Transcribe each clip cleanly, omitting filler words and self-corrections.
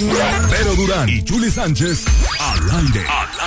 Vero Durán y Juli Sánchez al aire.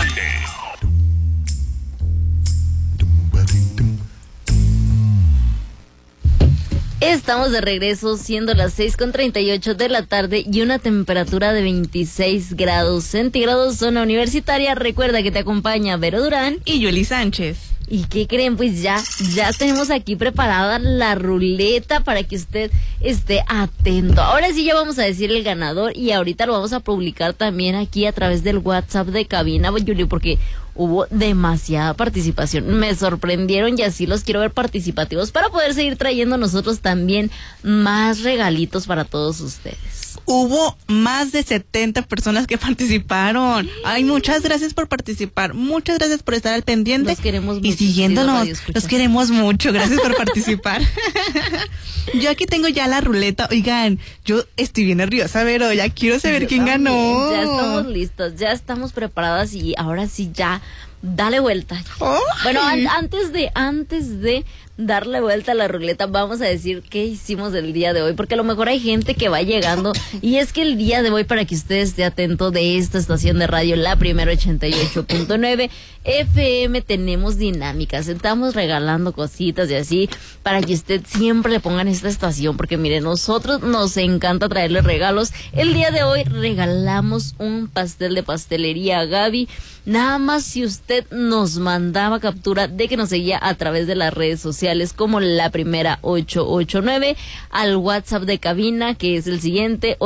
Estamos de regreso, siendo las 6:38 de la tarde y una temperatura de 26 grados centígrados, zona universitaria. Recuerda que te acompaña Vero Durán y Juli Sánchez. ¿Y qué creen? Pues ya tenemos aquí preparada la ruleta para que usted esté atento. Ahora sí ya vamos a decir el ganador y ahorita lo vamos a publicar también aquí a través del WhatsApp de cabina, Juli, porque hubo demasiada participación. Me sorprendieron y así los quiero ver participativos para poder seguir trayendo nosotros también más regalitos para todos ustedes. Hubo más de 70 personas que participaron. Ay, muchas gracias por participar. Muchas gracias por estar al pendiente. Los queremos mucho. Y siguiéndonos, los queremos mucho. Gracias por participar. Yo aquí tengo ya la ruleta. Oigan, yo estoy bien nerviosa, pero ya quiero saber quién ganó. Ya estamos listos, ya estamos preparadas y ahora sí ya, dale vuelta. ¡Ay! Bueno, antes de darle vuelta a la ruleta, vamos a decir qué hicimos el día de hoy, porque a lo mejor hay gente que va llegando, y es que el día de hoy, para que usted esté atento de esta estación de radio, la primera 88.9 FM, tenemos dinámicas, estamos regalando cositas y así, para que usted siempre le ponga en esta estación, porque mire, nosotros nos encanta traerle regalos. El día de hoy regalamos un pastel de pastelería Gaby, nada más si usted nos mandaba captura de que nos seguía a través de las redes sociales como la primera 889 al WhatsApp de cabina, que es el siguiente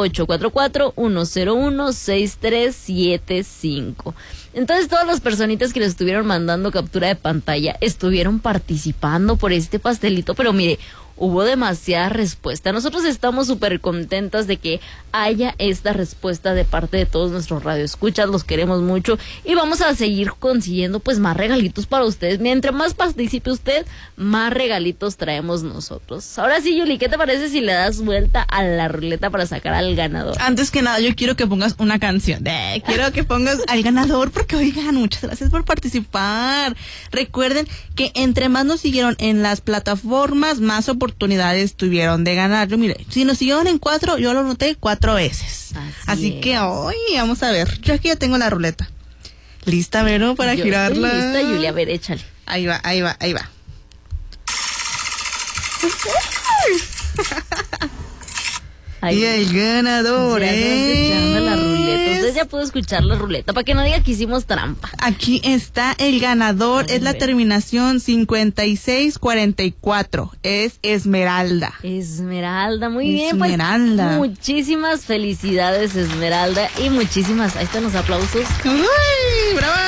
844-101-6375. Entonces todas las personitas que le estuvieron mandando captura de pantalla estuvieron participando por este pastelito, pero mire, hubo demasiada respuesta. Nosotros estamos súper contentas de que haya esta respuesta de parte de todos nuestros radioescuchas, los queremos mucho y vamos a seguir consiguiendo pues más regalitos para ustedes. Mientras más participe usted, más regalitos traemos nosotros. Ahora sí, Yuli, ¿qué te parece si le das vuelta a la ruleta para sacar al ganador? Antes que nada, yo quiero que pongas una canción. Quiero que pongas al ganador porque, oigan, muchas gracias por participar. Recuerden que entre más nos siguieron en las plataformas, más oportunidades tuvieron de ganar. Mire, si nos siguieron en 4, yo lo noté 4 veces. Así que hoy vamos a ver. Yo aquí ya tengo la ruleta. ¿Lista, Vero, para girarla? Estoy lista, Julia. A ver, échale. Ahí va. Y el ganador escuchando la ruleta. Usted ya pudo escuchar la ruleta, para que no diga que hicimos trampa. Aquí está el ganador, es la terminación 5644, es Esmeralda. Esmeralda, muy bien. Esmeralda. Pues, muchísimas felicidades, Esmeralda, y muchísimas, ahí están los aplausos. ¡Uy, brava!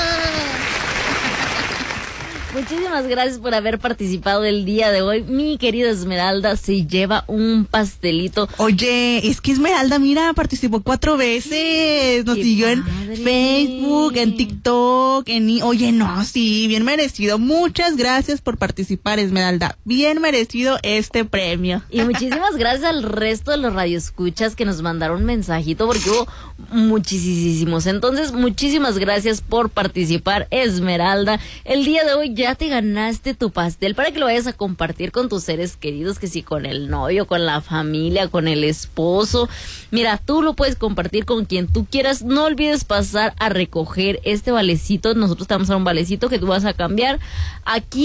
Muchísimas gracias por haber participado el día de hoy. Mi querida Esmeralda se lleva un pastelito. Oye, es que Esmeralda, mira, participó 4 veces. Nos siguió en Facebook, en TikTok, Oye, no, sí, bien merecido. Muchas gracias por participar, Esmeralda. Bien merecido este premio. Y muchísimas gracias al resto de los radioescuchas que nos mandaron un mensajito, porque hubo muchísimos. Entonces, muchísimas gracias por participar, Esmeralda. El día de hoy ya te ganaste tu pastel para que lo vayas a compartir con tus seres queridos, que si con el novio, con la familia, con el esposo. Mira, tú lo puedes compartir con quien tú quieras. No olvides pasar a recoger este valecito. Nosotros te vamos a dar un valecito que tú vas a cambiar aquí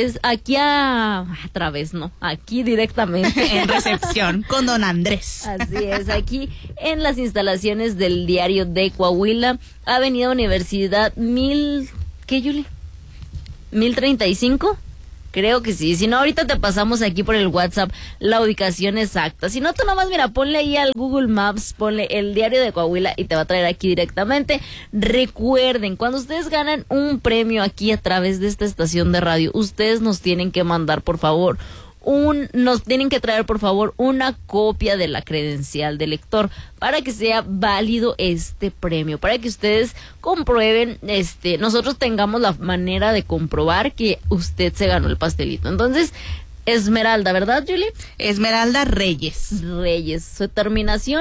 aquí directamente en recepción con don Andrés. Así es, aquí en las instalaciones del Diario de Coahuila, Avenida Universidad ¿qué, Yuli? 1035, creo que sí. Si no, ahorita te pasamos aquí por el WhatsApp la ubicación exacta. Si no, tú nomás, mira, ponle ahí al Google Maps, ponle el Diario de Coahuila y te va a traer aquí directamente. Recuerden, cuando ustedes ganan un premio aquí a través de esta estación de radio, ustedes nos tienen que mandar, por favor, nos tienen que traer, por favor, una copia de la credencial de lector para que sea válido este premio, para que ustedes comprueben, nosotros tengamos la manera de comprobar que usted se ganó el pastelito. Entonces, Esmeralda, ¿verdad, Julie? Esmeralda Reyes, su terminación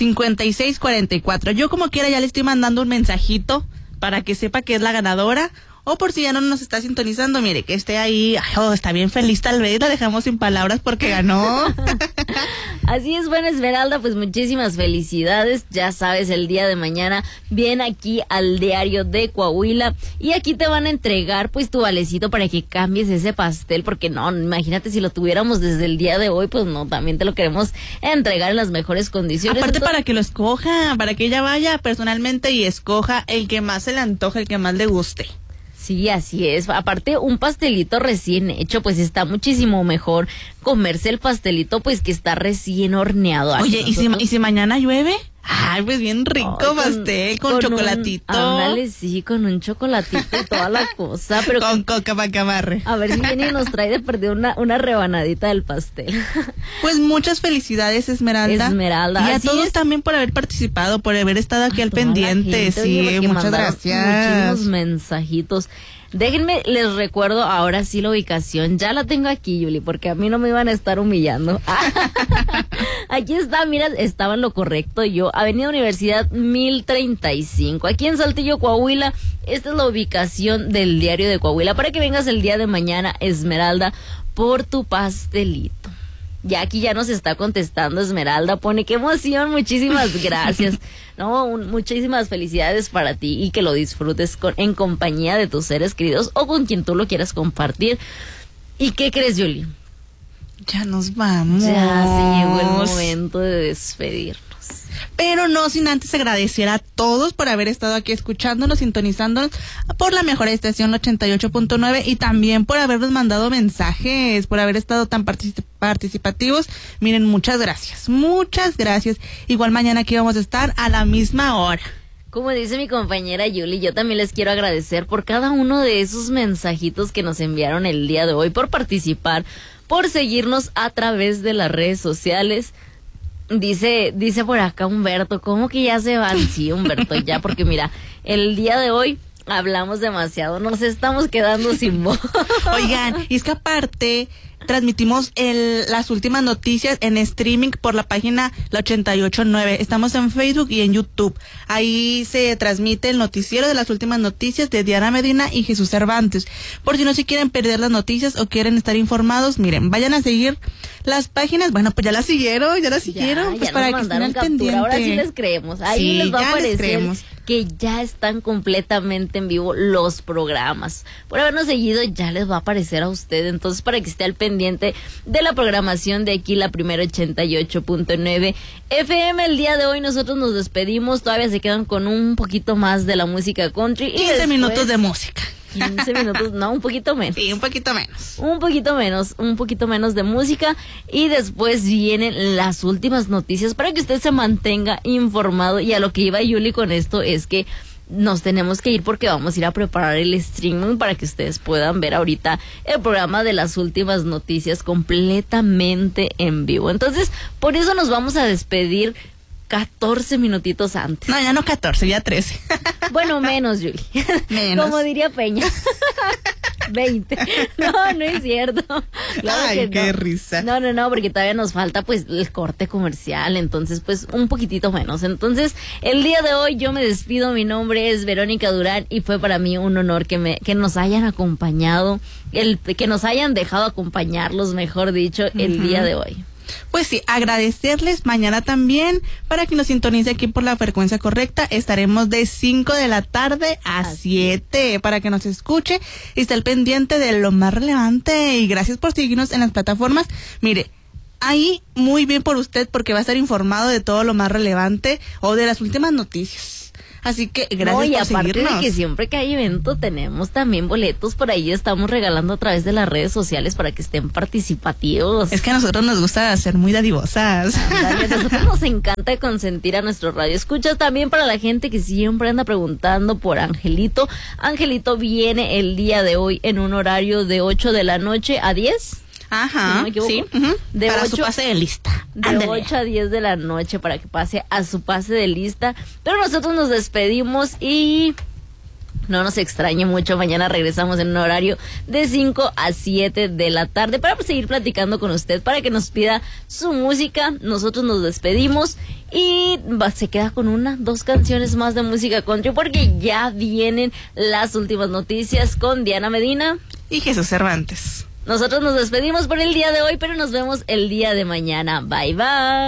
5644. Yo como quiera ya le estoy mandando un mensajito para que sepa que es la ganadora. O por si ya no nos está sintonizando, mire, que esté ahí, está bien feliz tal vez, la dejamos sin palabras porque ganó. Así es, bueno, Esmeralda, pues muchísimas felicidades. Ya sabes, el día de mañana viene aquí al Diario de Coahuila y aquí te van a entregar pues tu valecito para que cambies ese pastel, porque no, imagínate si lo tuviéramos desde el día de hoy, pues no, también te lo queremos entregar en las mejores condiciones. Aparte, entonces, para que lo escoja, para que ella vaya personalmente y escoja el que más se le antoje, el que más le guste. sí, así es. Aparte, un pastelito recién hecho, pues está muchísimo mejor comerse el pastelito, pues que está recién horneado. Ay, Oye, ¿y si mañana llueve? Ay, pues bien rico pastel, con chocolatito. Ándale, sí, con un chocolatito y toda la cosa. Pero con coca para que amarre. a ver si viene y nos trae de perder una rebanadita del pastel. Pues muchas felicidades, Esmeralda. Esmeralda. Y a así todos es. también por haber participado, por haber estado aquí al Toda la pendiente. gente, Sí, oye, porque muchas mandaron gracias. muchísimos mensajitos. Déjenme, les recuerdo ahora sí la ubicación. Ya la tengo aquí, Yuli, porque a mí no me iban a estar humillando. Aquí está, mira, estaba en lo correcto yo. Avenida Universidad 1035, aquí en Saltillo, Coahuila. Esta es la ubicación del Diario de Coahuila para que vengas el día de mañana, Esmeralda, por tu pastelito. Ya aquí ya nos está contestando Esmeralda, pone qué emoción, muchísimas gracias. No, muchísimas felicidades para ti y que lo disfrutes en compañía de tus seres queridos o con quien tú lo quieras compartir. ¿Y qué crees, Yuli? Ya nos vamos. Ya se llegó el momento de despedirnos. Pero no sin antes agradecer a todos por haber estado aquí escuchándonos, sintonizándonos por la mejor estación 88.9 y también por habernos mandado mensajes, por haber estado tan participativos. Miren, muchas gracias, muchas gracias. Igual mañana aquí vamos a estar a la misma hora. Como dice mi compañera Yuli, yo también les quiero agradecer por cada uno de esos mensajitos que nos enviaron el día de hoy, por participar, por seguirnos a través de las redes sociales. Dice por acá Humberto, ¿cómo que ya se van? Sí, Humberto, ya, porque mira, el día de hoy hablamos demasiado, nos estamos quedando sin voz. Oigan, y es que aparte transmitimos las últimas noticias en streaming por la página la 88.9. Estamos en Facebook y en YouTube. Ahí se transmite el noticiero de las últimas noticias de Diana Medina y Jesús Cervantes. Por si no se quieren perder las noticias o quieren estar informados, miren, vayan a seguir las páginas. Bueno, pues ya las siguieron, pues ya para nos que estén mandaron al captura, pendiente. ahora sí les creemos. Ahí Sí, les va a ya les aparecer creemos. que ya están completamente en vivo los programas. Por habernos seguido ya les va a aparecer a usted, entonces para que esté al pendiente de la programación de aquí, la primera 88.9 FM. El día de hoy nosotros nos despedimos, todavía se quedan con un poquito más de la música country. Y 15 después, minutos de música. 15 minutos, no, un poquito menos. Sí, un poquito menos. Un poquito menos de música y después vienen las últimas noticias para que usted se mantenga informado. Y a lo que iba Yuli con esto es que nos tenemos que ir porque vamos a ir a preparar el streaming para que ustedes puedan ver ahorita el programa de las últimas noticias completamente en vivo. Entonces, por eso nos vamos a despedir 14 minutitos antes. No, ya no 14, ya 13. Bueno, menos, Yuli. Menos. Como diría Peña. 20. No es cierto. Claro. Ay, que qué no. risa. No, porque todavía nos falta pues el corte comercial, entonces pues un poquitito menos. Entonces, el día de hoy yo me despido, mi nombre es Verónica Durán y fue para mí un honor que nos hayan acompañado, que nos hayan dejado acompañarlos, mejor dicho, el día de hoy. Pues sí, agradecerles mañana también para que nos sintonice aquí por la frecuencia correcta. Estaremos de 5 de la tarde a 7 para que nos escuche y esté al pendiente de lo más relevante. Y gracias por seguirnos en las plataformas. Mire, ahí muy bien por usted porque va a estar informado de todo lo más relevante o de las últimas noticias. Así que gracias no, y por aparte seguirnos. de que siempre que hay evento tenemos también boletos por ahí, estamos regalando a través de las redes sociales para que estén participativos. Es que a nosotros nos gusta ser muy dadivosas. Ándale, a nosotros nos encanta consentir a nuestro radio escuchas. También para la gente que siempre anda preguntando por Angelito. Angelito viene el día de hoy en un horario de 8 de la noche a 10. Ajá, Si no me equivoco. sí. De para 8, su pase de lista. De Ándale. 8 a 10 de la noche para que pase a su pase de lista. Pero nosotros nos despedimos y no nos extrañe mucho. Mañana regresamos en un horario de 5 a 7 de la tarde para seguir platicando con usted, para que nos pida su música. Nosotros nos despedimos y se queda con 2 canciones más de música country, porque ya vienen las últimas noticias con Diana Medina y Jesús Cervantes. Nosotros nos despedimos por el día de hoy, pero nos vemos el día de mañana. Bye, bye.